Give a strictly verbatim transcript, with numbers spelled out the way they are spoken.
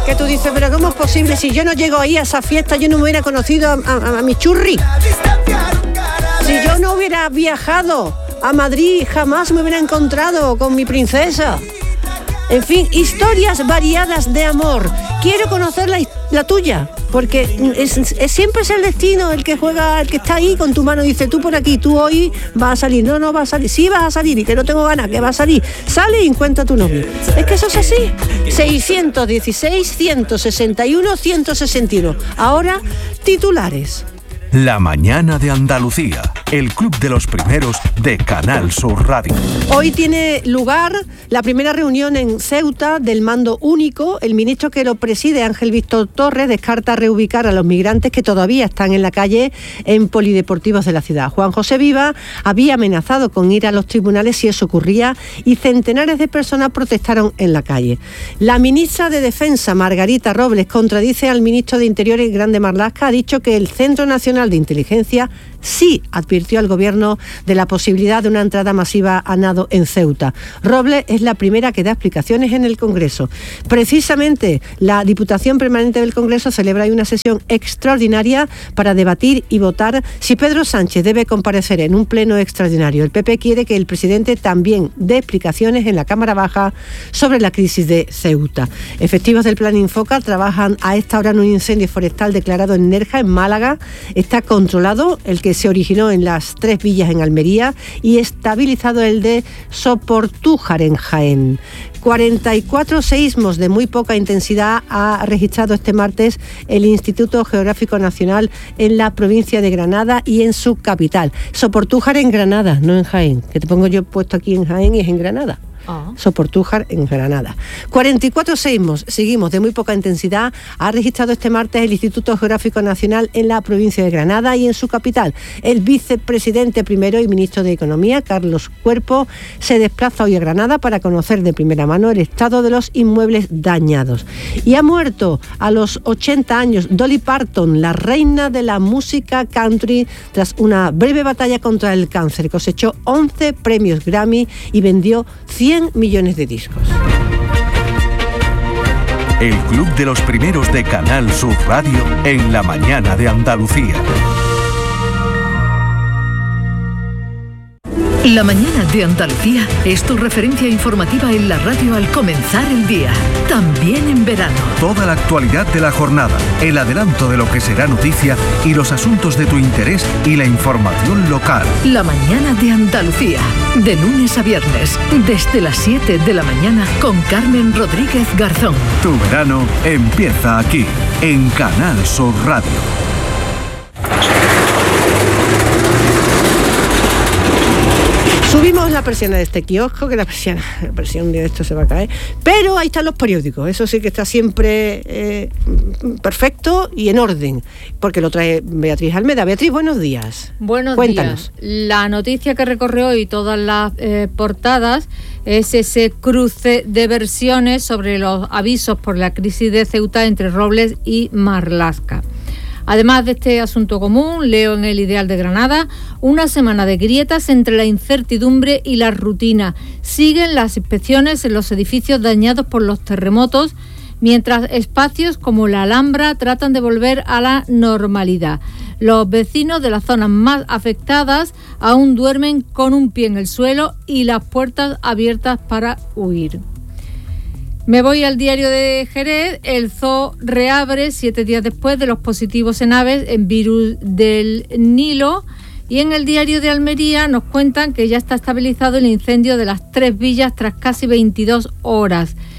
Que tú dices, pero ¿cómo es posible? Si yo no llego ahí a esa fiesta, yo no me hubiera conocido a, a, a mi churri. Si yo no hubiera viajado a Madrid, jamás me hubiera encontrado con mi princesa. En fin, historias variadas de amor. Quiero conocer la, la tuya, porque es, es, siempre es el destino el que juega, el que está ahí con tu mano. Dice, tú por aquí, tú hoy vas a salir. No, no vas a salir. Sí vas a salir y que no tengo ganas, que vas a salir. Sale y encuentra a tu novio. Es que eso es así. seiscientos dieciséis, ciento sesenta y uno, ciento sesenta y uno. Ahora, titulares. La mañana de Andalucía, el club de los primeros de Canal Sur Radio. Hoy tiene lugar la primera reunión en Ceuta del mando único. El ministro que lo preside, Ángel Víctor Torres, descarta reubicar a los migrantes que todavía están en la calle en polideportivos de la ciudad. Juan José Viva había amenazado con ir a los tribunales si eso ocurría y centenares de personas protestaron en la calle. La ministra de Defensa, Margarita Robles, contradice al ministro de Interior, Grande Marlaska. Ha dicho que el Centro Nacional de Inteligencia sí advirtió al gobierno de la posibilidad de una entrada masiva a nado en Ceuta. Robles es la primera que da explicaciones en el Congreso. Precisamente la Diputación Permanente del Congreso celebra hoy una sesión extraordinaria para debatir y votar si Pedro Sánchez debe comparecer en un pleno extraordinario. El P P quiere que el presidente también dé explicaciones en la Cámara Baja sobre la crisis de Ceuta. Efectivos del Plan Infoca trabajan a esta hora en un incendio forestal declarado en Nerja, en Málaga. Está controlado el que se originó en las Tres Villas en Almería y estabilizado el de Soportújar en Jaén. cuarenta y cuatro seísmos de muy poca intensidad ha registrado este martes el Instituto Geográfico Nacional en la provincia de Granada y en su capital. Soportújar en Granada, no en Jaén, que te pongo yo puesto aquí en Jaén y es en Granada. Oh. Soportújar en Granada. cuarenta y cuatro seísmos, seguimos, de muy poca intensidad, ha registrado este martes el Instituto Geográfico Nacional en la provincia de Granada y en su capital. El vicepresidente primero y ministro de Economía, Carlos Cuerpo, se desplaza hoy a Granada para conocer de primera mano el estado de los inmuebles dañados. Y ha muerto a los ochenta años Dolly Parton, la reina de la música country, tras una breve batalla contra el cáncer. Cosechó once premios Grammy y vendió cien millones de discos. El club de los primeros de Canal Sur Radio en la mañana de Andalucía. La mañana de Andalucía es tu referencia informativa en la radio al comenzar el día, también en verano. Toda la actualidad de la jornada, el adelanto de lo que será noticia y los asuntos de tu interés y la información local. La mañana de Andalucía, de lunes a viernes, desde las siete de la mañana con Carmen Rodríguez Garzón. Tu verano empieza aquí, en Canal Sur Radio. Subimos la persiana de este kiosco, que la persiana, la persiana de esto se va a caer, pero ahí están los periódicos, eso sí que está siempre eh, perfecto y en orden, porque lo trae Beatriz Almeda. Beatriz, buenos días. Buenos Cuéntanos. días. La noticia que recorre hoy todas las eh, portadas es ese cruce de versiones sobre los avisos por la crisis de Ceuta entre Robles y Marlaska. Además de este asunto común, leo en El Ideal de Granada, una semana de grietas entre la incertidumbre y la rutina. Siguen las inspecciones en los edificios dañados por los terremotos, mientras espacios como la Alhambra tratan de volver a la normalidad. Los vecinos de las zonas más afectadas aún duermen con un pie en el suelo y las puertas abiertas para huir. Me voy al Diario de Jerez. El zoo reabre siete días después de los positivos en aves en virus del Nilo. Y en el Diario de Almería nos cuentan que ya está estabilizado el incendio de las Tres Villas tras casi veintidós horas.